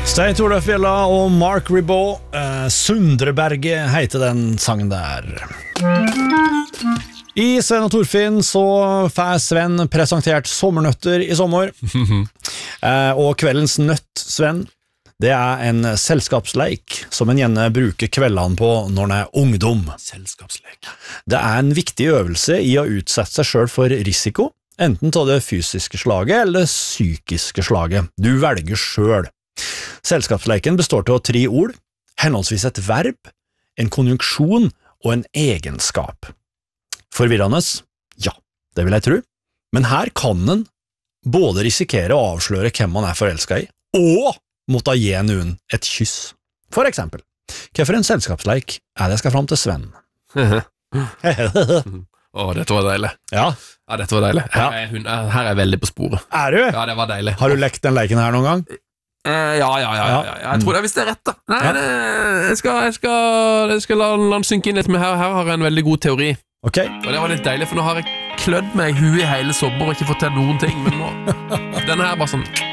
Stein Torleif Fjella og Mark Ribot, Sundreberget heter den sangen der. I Sven og Torfinn så får Sven presentert sommernøtter i sommer. Og kveldens nøtt, Sven, det er en selskapsleik som en gjerne bruker kveldene på når en er ungdom. Selskapsleik. Det er en viktig øvelse i å utsette seg selv for risiko, enten til det fysiske slaget eller det psykiske slaget. Du velger selv. Selskapsleiken består av 3 ord, henholdsvis et verb, en konjunksjon og en egenskap. Forvirrende? Ja, det vil jeg tro. Men her kan en både risikere å avsløre hvem man er forelsket i, og måtte gi noen et kyss. For eksempel, hvorfor en selskapsleik er det jeg skal fram til Sven? Dette var deilig. Ja, dette var deilig. Her er jeg veldig på sporet. Er du? Ja, det var deilig. Har du lekt den leiken her noen gang? Ja. Jeg tror det hvis det er rett da. Nei, jeg skal la den synke inn litt, men her har jeg en veldig god teori. Ok. Og det var litt deilig, for nå har jeg klødd meg i huet i hele sommer og ikke fått til noen ting, men nå, denne her er bare sånn